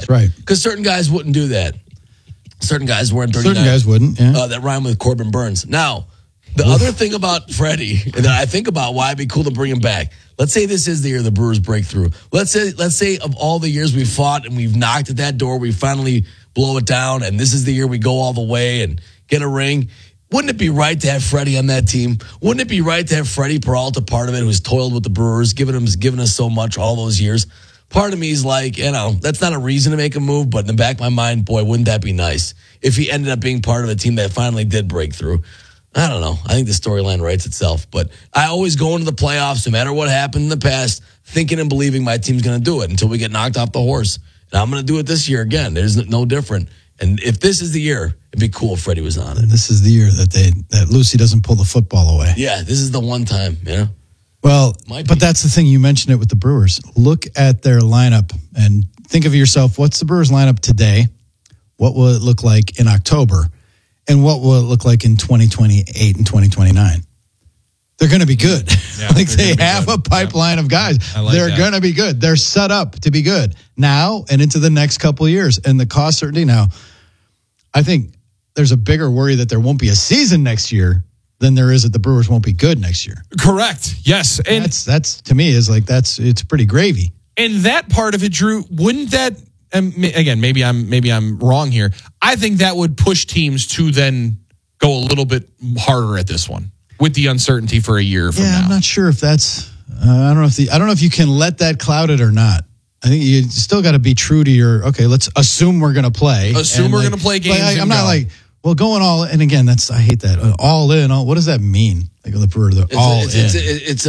Right. Because certain guys wouldn't do that. Certain guys weren't 39. Certain guys wouldn't, yeah. That rhyme with Corbin Burns. Now, the other thing about Freddie that I think about why it'd be cool to bring him back. Let's say this is the year the Brewers break through. Let's say of all the years we've fought and we've knocked at that door, we finally blow it down, and this is the year we go all the way and get a ring. Wouldn't it be right to have Freddie on that team? Wouldn't it be right to have Freddie Peralta part of it, who's toiled with the Brewers, given us so much all those years? Part of me is like, that's not a reason to make a move, but in the back of my mind, boy, wouldn't that be nice if he ended up being part of a team that finally did break through. I don't know. I think the storyline writes itself, but I always go into the playoffs, no matter what happened in the past, thinking and believing my team's going to do it until we get knocked off the horse. And I'm going to do it this year again. There's no different. And if this is the year, it'd be cool if Freddie was on it. This is the year that Lucy doesn't pull the football away. Yeah, this is the one time, Well, but that's the thing. You mentioned it with the Brewers. Look at their lineup and think of yourself, what's the Brewers lineup today? What will it look like in October? And what will it look like in 2028 and 2029? They're going to be good. Yeah, they have a pipeline of guys. They're going to be good. They're set up to be good now and into the next couple of years. And the cost certainty now, I think there's a bigger worry that there won't be a season next year than there is that the Brewers won't be good next year. Correct. Yes. And that's to me is like it's pretty gravy. And that part of it, Drew, wouldn't that again, maybe I'm wrong here. I think that would push teams to then go a little bit harder at this one with the uncertainty for a year from now. I'm not sure if that's I don't know if you can let that cloud it or not. I think you still got to be true to your let's assume we're going to play. Assume we're going to play games. I'm not like, well, going all, and again, I hate that. All in, what does that mean? Like the Brewer, all in. It's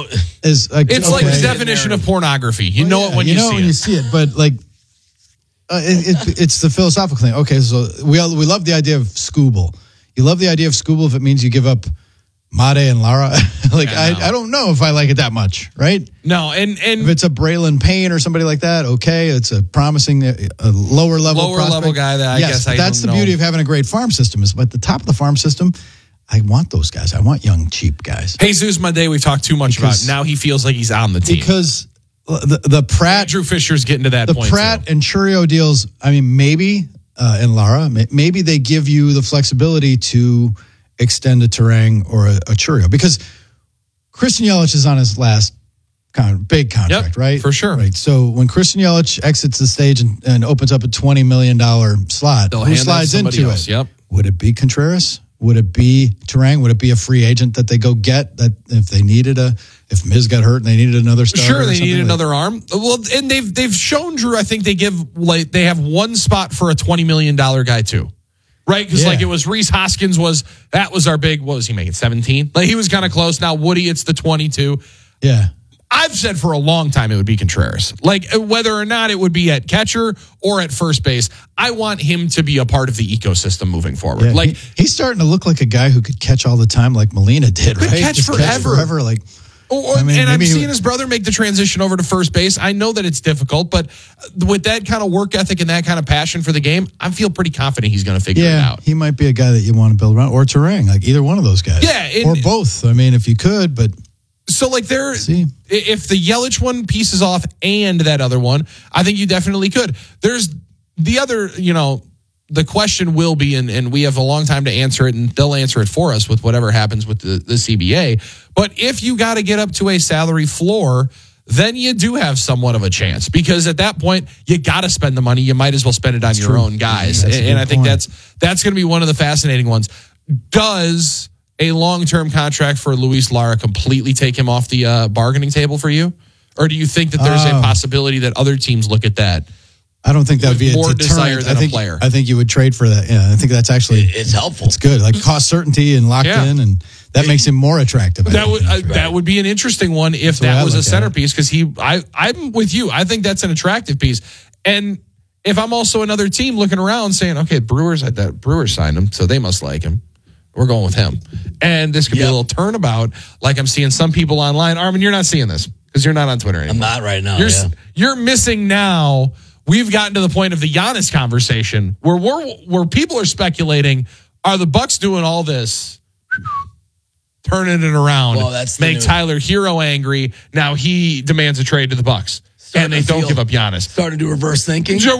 like the definition of pornography. You know it when you see it. When you see it, but like, it's the philosophical thing. Okay, so we love the idea of Scooble. You love the idea of Scooble if it means you give up Made and Lara. I don't know if I like it that much, right? No, and if it's a Braylon Payne or somebody like that, okay, it's a promising a lower level guy that I guess that's the beauty of having a great farm system is at the top of the farm system. I want those guys. I want young, cheap guys. Jesus Monday, we've talked too much about. Now he feels like he's on the team because the Pratt, Andrew Fisher's getting to that point. The Pratt and Churio deals. I mean, maybe and Lara, maybe they give you the flexibility to extend a Terang or a Churio because Christian Yelich is on his last big contract, right? For sure. Right. So when Christian Yelich exits the stage and opens up a $20 million slot, who slides into it? Yep. Would it be Contreras? Would it be Terang? Would it be a free agent that they go get that if they needed if Miz got hurt and they needed another starter? Sure, they needed another arm. Well, and they've shown, Drew, I think they have one spot for a $20 million guy too. Right? Because it was Rhys Hoskins that was our big, what was he making, 17? Like he was kind of close. Now Woody, it's the 22. Yeah. I've said for a long time it would be Contreras. Like whether or not it would be at catcher or at first base, I want him to be a part of the ecosystem moving forward. Yeah, like he's starting to look like a guy who could catch all the time like Molina did, right? Catch forever. Like and I'm seeing his brother make the transition over to first base. I know that it's difficult, but with that kind of work ethic and that kind of passion for the game, I feel pretty confident he's going to figure it out. He might be a guy that you want to build around, or Terang, like either one of those guys. Yeah. Or both. I mean, if you could, but... So, like, if the Yelich one pieces off and that other one, I think you definitely could. There's the other, the question will be, and we have a long time to answer it, and they'll answer it for us with whatever happens with the CBA. But if you got to get up to a salary floor, then you do have somewhat of a chance because at that point, you got to spend the money. You might as well spend it on your own guys. And I think that's going to be one of the fascinating ones. Does a long-term contract for Luis Lara completely take him off the bargaining table for you? Or do you think that there's a possibility that other teams look at that? I don't think that would be more a desire deterrent. than a player. I think you would trade for that. Yeah, I think that's actually... It's helpful. It's good. Like cost certainty and locked in, and that makes him more attractive. That would be an interesting one if that was a centerpiece because I'm with you. I think that's an attractive piece. And if I'm also another team looking around saying, okay, Brewers signed him, so they must like him. We're going with him. And this could be a little turnabout, like I'm seeing some people online. Armin, you're not seeing this because you're not on Twitter anymore. I'm not right now. You're missing now. We've gotten to the point of the Giannis conversation where people are speculating, are the Bucks doing all this, turning it around, make Tyler Hero angry. Now he demands a trade to the Bucks, and they don't give up Giannis. Starting to do reverse thinking.